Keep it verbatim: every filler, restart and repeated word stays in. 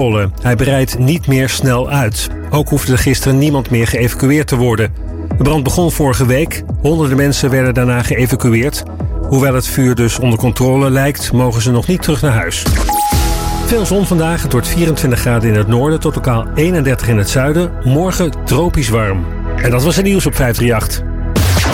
Hij breidt niet meer snel uit. Ook hoefde er gisteren niemand meer geëvacueerd te worden. De brand begon vorige week. Honderden mensen werden daarna geëvacueerd. Hoewel het vuur dus onder controle lijkt, mogen ze nog niet terug naar huis. Veel zon vandaag. Het wordt vierentwintig graden in het noorden tot lokaal eenendertig in het zuiden. Morgen tropisch warm. En dat was het nieuws op vijf drie acht.